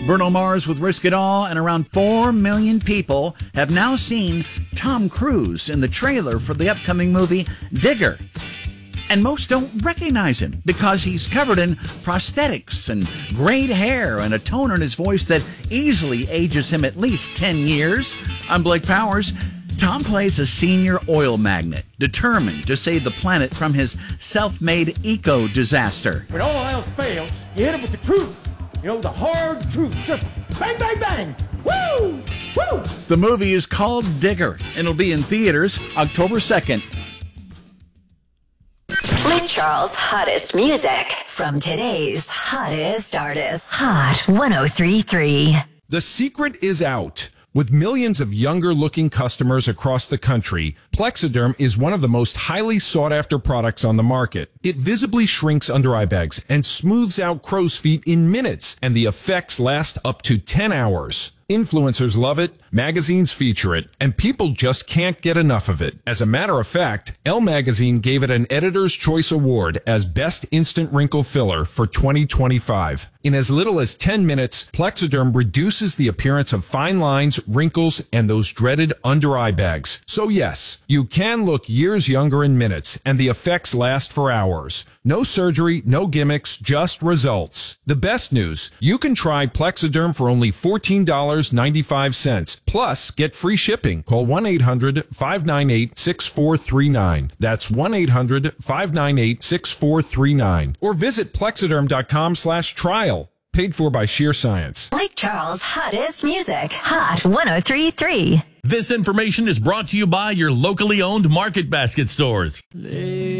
Bruno Mars with Risk It All, and around 4 million people have now seen Tom Cruise in the trailer for the upcoming movie Digger. And most don't recognize him because he's covered in prosthetics and grayed hair and a tone in his voice that easily ages him at least 10 years. I'm Blake Powers. Tom plays a senior oil magnate determined to save the planet from his self-made eco-disaster. When all else fails, you hit it with the truth. You know, the hard truth. Just bang, bang, bang. Woo! Woo! The movie is called Digger, and it'll be in theaters October 2nd. Lake Charles' hottest music from today's hottest artists. Hot 103.3. The secret is out. With millions of younger-looking customers across the country, Plexaderm is one of the most highly sought-after products on the market. It visibly shrinks under-eye bags and smooths out crow's feet in minutes, and the effects last up to 10 hours. Influencers love it, magazines feature it, and people just can't get enough of it. As a matter of fact, Elle Magazine gave it an Editor's Choice Award as Best Instant Wrinkle Filler for 2025. In as little as 10 minutes, Plexaderm reduces the appearance of fine lines, wrinkles, and those dreaded under-eye bags. So yes, you can look years younger in minutes, and the effects last for hours. No surgery, no gimmicks, just results. The best news, you can try Plexaderm for only $14.95. Plus, get free shipping. Call 1-800-598-6439. That's 1-800-598-6439. Or visit Plexaderm.com/trial. Paid for by Sheer Science. Lake Charles' hottest music. Hot 103.3. This information is brought to you by your locally owned Market Basket stores.